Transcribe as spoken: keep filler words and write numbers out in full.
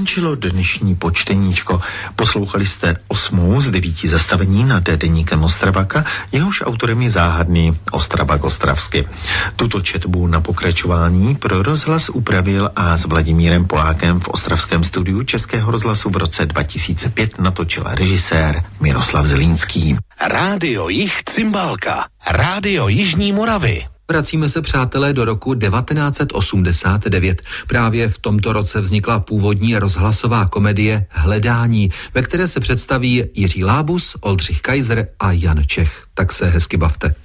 Skončilo dnešní počteníčko. Poslouchali jste osmou z devíti zastavení nad deníkem Ostravaka, jehož autorem je záhadný Ostravak ostravsky. Tuto četbu na pokračování pro rozhlas upravil a s Vladimírem Polákem v ostravském studiu Českého rozhlasu v roce dva tisíce pět natočil režisér Miroslav Zelínský. Rádio Jih Cymbálka, Rádio Jižní Moravy. Vracíme se, přátelé, do roku devatenáct set osmdesát devět. Právě v tomto roce vznikla původní rozhlasová komedie Hledání, ve které se představí Jiří Lábus, Oldřich Kaiser a Jan Čech. Tak se hezky bavte.